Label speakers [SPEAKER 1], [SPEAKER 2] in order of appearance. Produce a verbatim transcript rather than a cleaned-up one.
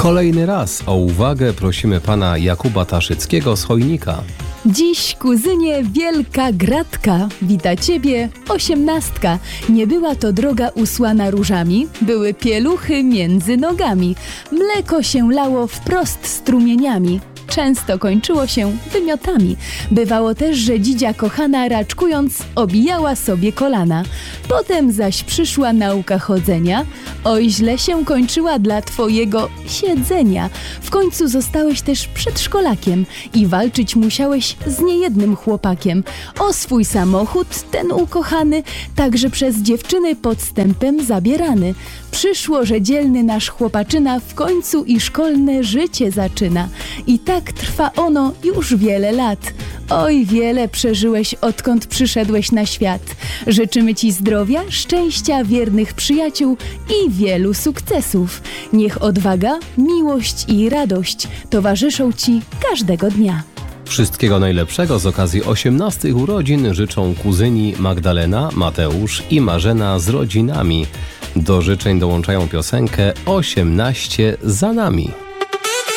[SPEAKER 1] Kolejny raz o uwagę prosimy pana Jakuba Taszyckiego z Chojnika.
[SPEAKER 2] Dziś, kuzynie, wielka gratka, wita ciebie osiemnastka. Nie była to droga usłana różami, były pieluchy między nogami. Mleko się lało wprost strumieniami, często kończyło się wymiotami. Bywało też, że dzidzia kochana, raczkując, obijała sobie kolana. Potem zaś przyszła nauka chodzenia, oj, źle się kończyła dla twojego siedzenia. W końcu zostałeś też przedszkolakiem i walczyć musiałeś z niejednym chłopakiem. O swój samochód, ten ukochany, także przez dziewczyny podstępem zabierany. Przyszło, że dzielny nasz chłopaczyna w końcu i szkolne życie zaczyna. I tak trwa ono już wiele lat. Oj, wiele przeżyłeś, odkąd przyszedłeś na świat. Życzymy ci zdrowia, szczęścia, wiernych przyjaciół i wielu sukcesów. Niech odwaga, miłość i radość towarzyszą ci każdego dnia.
[SPEAKER 1] Wszystkiego najlepszego z okazji osiemnastych urodzin życzą kuzyni Magdalena, Mateusz i Marzena z rodzinami. Do życzeń dołączają piosenkę osiemnaście za nami.